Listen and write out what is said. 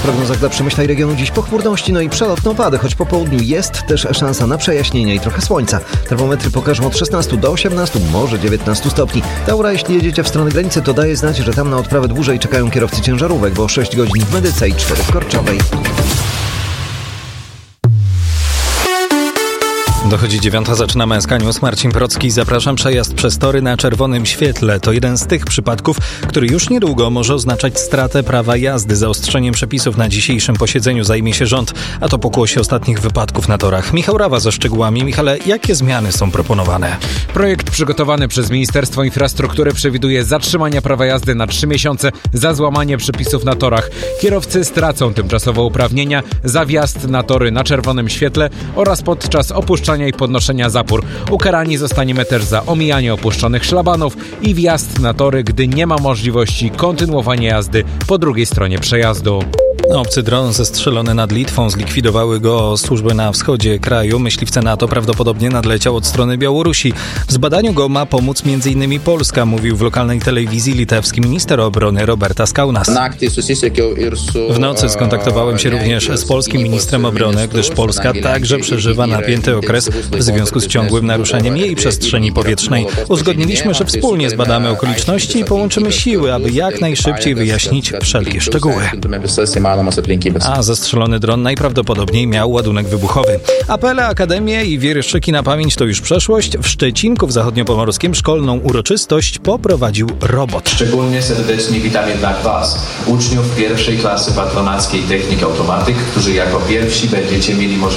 prognozach dla Przemyśla i regionu dziś pochmurności, no i przelotne opady, choć po południu jest też szansa na przejaśnienia i trochę słońca. Termometry pokażą od 16 do 18, może 19 stopni. Taura, jeśli jedziecie w stronę granicy, to daje znać, że tam na odprawę dłużej czekają kierowcy ciężarówek, bo 6 godzin w Medyce i 4 w Korczowej. Dochodzi 9, zaczyna Męska News. Marcin Procki, zapraszam. Przejazd przez tory na czerwonym świetle to jeden z tych przypadków, który już niedługo może oznaczać stratę prawa jazdy. Zaostrzeniem przepisów na dzisiejszym posiedzeniu zajmie się rząd, a to pokłosie ostatnich wypadków na torach. Michał Rawa ze szczegółami. Michale, jakie zmiany są proponowane? Projekt przygotowany przez Ministerstwo Infrastruktury przewiduje zatrzymanie prawa jazdy na 3 miesiące za złamanie przepisów na torach. Kierowcy stracą tymczasowo uprawnienia za wjazd na tory na czerwonym świetle oraz podczas opuszczania i podnoszenia zapór. Ukarani zostaniemy też za omijanie opuszczonych szlabanów i wjazd na tory, gdy nie ma możliwości kontynuowania jazdy po drugiej stronie przejazdu. Obcy dron zestrzelony nad Litwą zlikwidowały go służby na wschodzie kraju. Myśliwce NATO prawdopodobnie nadleciał od strony Białorusi. W zbadaniu go ma pomóc m.in. Polska, mówił w lokalnej telewizji litewski minister obrony Robertas Kaunas. W nocy skontaktowałem się również z polskim ministrem obrony, gdyż Polska także przeżywa napięty okres w związku z ciągłym naruszeniem jej przestrzeni powietrznej. Uzgodniliśmy, że wspólnie zbadamy okoliczności i połączymy siły, aby jak najszybciej wyjaśnić wszelkie szczegóły. A zestrzelony dron najprawdopodobniej miał ładunek wybuchowy. Apele, akademie i wierszyki na pamięć to już przeszłość. W Szczecinku w zachodniopomorskim szkolną uroczystość poprowadził robot. Szczególnie serdecznie witamy dla Was, uczniów pierwszej klasy patronackiej Technik Automatyk, którzy jako pierwsi będziecie mieli możliwość